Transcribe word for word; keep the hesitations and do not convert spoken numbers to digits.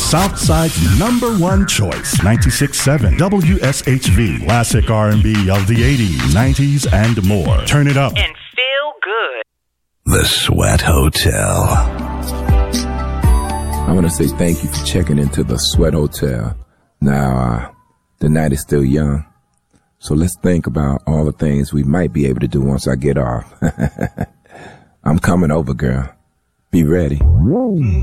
Southside's number one choice, ninety-six point seven W S H V. Classic R and B of the eighties, nineties, and more. Turn it up and feel good. The Sweat Hotel. I want to say thank you for checking into the Sweat Hotel. Now, uh, the night is still young, so let's think about all the things we might be able to do once I get off. I'm coming over, girl. Be ready.